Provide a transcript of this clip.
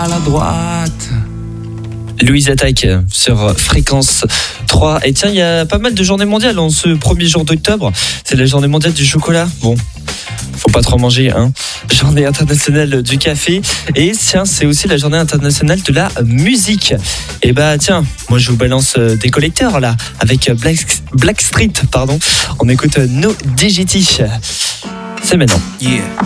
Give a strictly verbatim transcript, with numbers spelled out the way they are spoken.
À la droite. Louise Attaque sur Fréquence trois. Et tiens, il y a pas mal de journées mondiales en ce premier jour d'octobre. C'est la journée mondiale du chocolat. Bon, faut pas trop manger, hein. Journée internationale du café. Et tiens, c'est aussi la journée internationale de la musique. Et bah tiens, moi je vous balance des collecteurs là, avec Black, Blackstreet, pardon. On écoute No Digity. C'est maintenant. Yeah.